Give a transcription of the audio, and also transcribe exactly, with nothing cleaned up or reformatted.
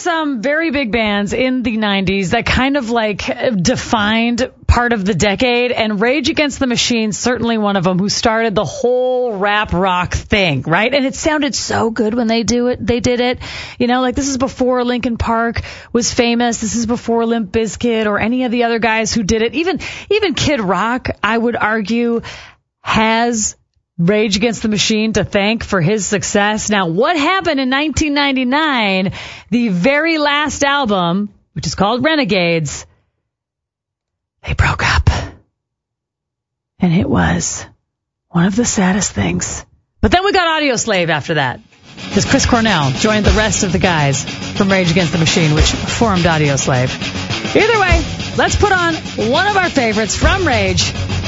some very big bands in the nineties that kind of like defined part of the decade, and Rage Against the Machine, certainly one of them, who started the whole rap rock thing, right? And it sounded so good when they do it. They did it, you know, like this is before Linkin Park was famous. This is before Limp Bizkit or any of the other guys who did it. Even even Kid Rock, I would argue, has Rage Against the Machine to thank for his success. Now, what happened in nineteen ninety-nine, the very last album, which is called Renegades, they broke up. And it was one of the saddest things. But then we got Audioslave after that, because Chris Cornell joined the rest of the guys from Rage Against the Machine, which formed Audioslave. Either way, let's put on one of our favorites from Rage.